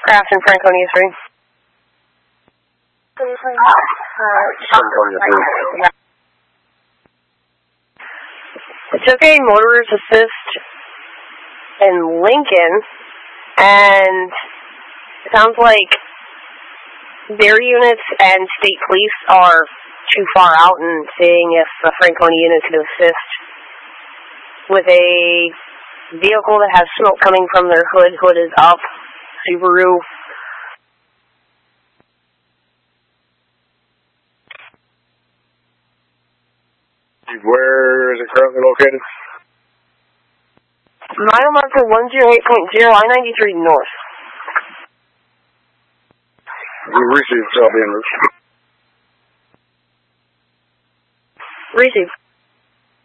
Craft and Franconia 3. It took a motorist assist in Lincoln, and it sounds like their units and state police are too far out and seeing if the Franconia unit could assist with a vehicle that has smoke coming from their hood. Hood is up. Subaru. Where is it currently located? Mile marker 108.0, I-93 north. We received, so I'll be en route. Receive.